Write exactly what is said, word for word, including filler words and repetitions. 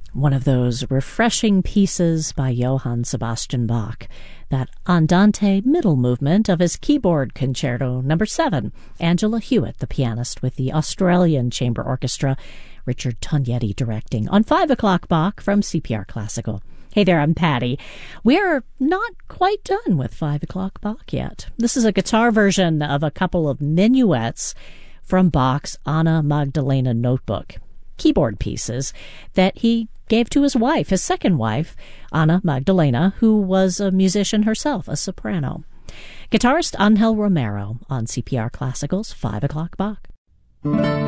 One of those refreshing pieces by Johann Sebastian Bach, that andante middle movement of his keyboard concerto number seven. Angela Hewitt, the pianist with the Australian Chamber Orchestra, Richard Tognetti directing on five o'clock Bach from C P R Classical. Hey there, I'm Patty. We're not quite done with five o'clock Bach yet. This is a guitar version of a couple of minuets from Bach's Anna Magdalena Notebook, keyboard pieces that he gave to his wife, his second wife, Anna Magdalena, who was a musician herself, a soprano. Guitarist Angel Romero on C P R Classical's five o'clock Bach.